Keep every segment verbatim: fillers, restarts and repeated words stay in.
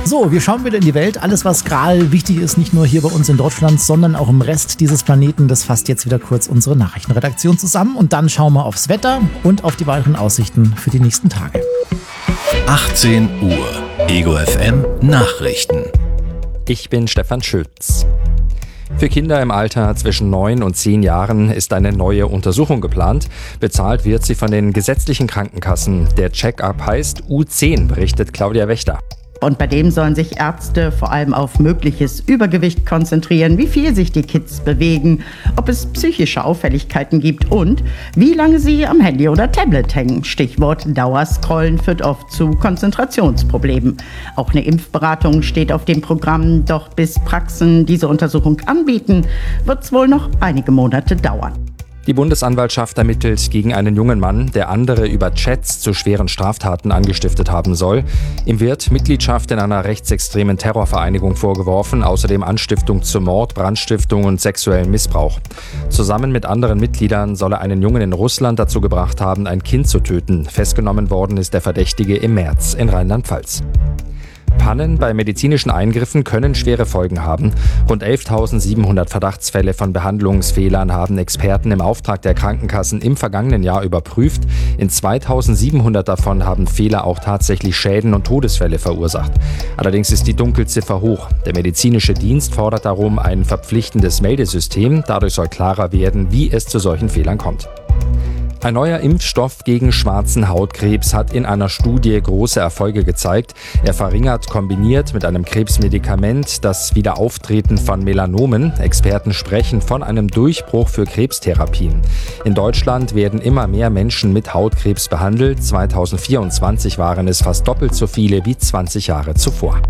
So, wir schauen wieder in die Welt. Alles, was gerade wichtig ist, nicht nur hier bei uns in Deutschland, sondern auch im Rest dieses Planeten. Das fasst jetzt wieder kurz unsere Nachrichtenredaktion zusammen. Und dann schauen wir aufs Wetter und auf die weiteren Aussichten für die nächsten Tage. achtzehn Uhr, Ego F M Nachrichten. Ich bin Stefan Schütz. Für Kinder im Alter zwischen neun und zehn Jahren ist eine neue Untersuchung geplant. Bezahlt wird sie von den gesetzlichen Krankenkassen. Der Check-up heißt U zehn, berichtet Claudia Wächter. Und bei dem sollen sich Ärzte vor allem auf mögliches Übergewicht konzentrieren, wie viel sich die Kids bewegen, ob es psychische Auffälligkeiten gibt und wie lange sie am Handy oder Tablet hängen. Stichwort Dauerscrollen führt oft zu Konzentrationsproblemen. Auch eine Impfberatung steht auf dem Programm, doch bis Praxen diese Untersuchung anbieten, wird es wohl noch einige Monate dauern. Die Bundesanwaltschaft ermittelt gegen einen jungen Mann, der andere über Chats zu schweren Straftaten angestiftet haben soll. Ihm wird Mitgliedschaft in einer rechtsextremen Terrorvereinigung vorgeworfen, außerdem Anstiftung zu Mord, Brandstiftung und sexuellem Missbrauch. Zusammen mit anderen Mitgliedern soll er einen Jungen in Russland dazu gebracht haben, ein Kind zu töten. Festgenommen worden ist der Verdächtige im März in Rheinland-Pfalz. Pannen bei medizinischen Eingriffen können schwere Folgen haben. Rund elftausendsiebenhundert Verdachtsfälle von Behandlungsfehlern haben Experten im Auftrag der Krankenkassen im vergangenen Jahr überprüft. In zweitausendsiebenhundert davon haben Fehler auch tatsächlich Schäden und Todesfälle verursacht. Allerdings ist die Dunkelziffer hoch. Der medizinische Dienst fordert darum ein verpflichtendes Meldesystem. Dadurch soll klarer werden, wie es zu solchen Fehlern kommt. Ein neuer Impfstoff gegen schwarzen Hautkrebs hat in einer Studie große Erfolge gezeigt. Er verringert kombiniert mit einem Krebsmedikament das Wiederauftreten von Melanomen. Experten sprechen von einem Durchbruch für Krebstherapien. In Deutschland werden immer mehr Menschen mit Hautkrebs behandelt. zweitausendvierundzwanzig waren es fast doppelt so viele wie zwanzig Jahre zuvor.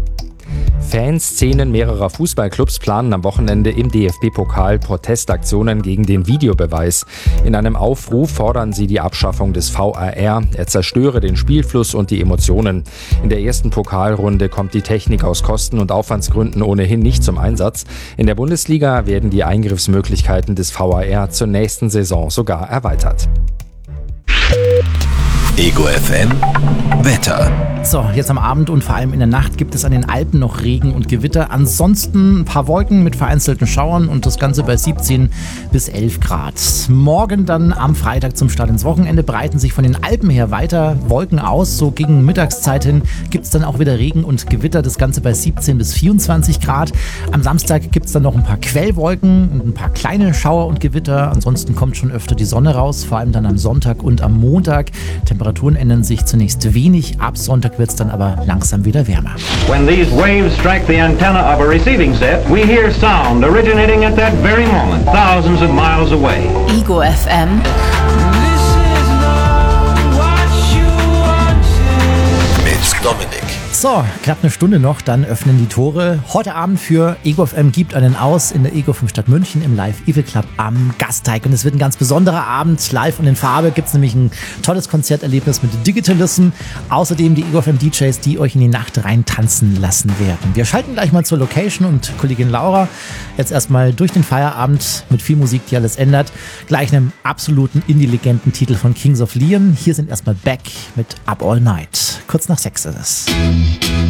Fanszenen mehrerer Fußballclubs planen am Wochenende im D F B-Pokal Protestaktionen gegen den Videobeweis. In einem Aufruf fordern sie die Abschaffung des V A R. Er zerstöre den Spielfluss und die Emotionen. In der ersten Pokalrunde kommt die Technik aus Kosten- und Aufwandsgründen ohnehin nicht zum Einsatz. In der Bundesliga werden die Eingriffsmöglichkeiten des V A R zur nächsten Saison sogar erweitert. Ego F M Wetter. So, jetzt am Abend und vor allem in der Nacht gibt es an den Alpen noch Regen und Gewitter. Ansonsten ein paar Wolken mit vereinzelten Schauern und das Ganze bei siebzehn bis elf Grad. Morgen dann am Freitag zum Start ins Wochenende breiten sich von den Alpen her weiter Wolken aus. So gegen Mittagszeit hin gibt es dann auch wieder Regen und Gewitter. Das Ganze bei siebzehn bis vierundzwanzig Grad. Am Samstag gibt es dann noch ein paar Quellwolken und ein paar kleine Schauer und Gewitter. Ansonsten kommt schon öfter die Sonne raus, vor allem dann am Sonntag und am Montag. Temperaturen ändern sich zunächst wenig. Ab Sonntag wird es dann aber langsam wieder wärmer. When these waves strike the antenna of a receiving set, we hear sound originating at that very moment, thousands of miles away. Ego F M. Mit Dominik. So, knapp eine Stunde noch, dann öffnen die Tore. Heute Abend für Ego F M gibt einen aus in der Ego fünf Stadt München im Live Evil Club am Gasteig. Und es wird ein ganz besonderer Abend. Live und in Farbe gibt es nämlich ein tolles Konzerterlebnis mit Digitalism. Außerdem die Ego F M D Js, die euch in die Nacht rein tanzen lassen werden. Wir schalten gleich mal zur Location und Kollegin Laura jetzt erstmal durch den Feierabend mit viel Musik, die alles ändert. Gleich einem absoluten Indie-Legenden-Titel von Kings of Leon. Hier sind erstmal Beck mit Up All Night. Kurz nach sechs ist es.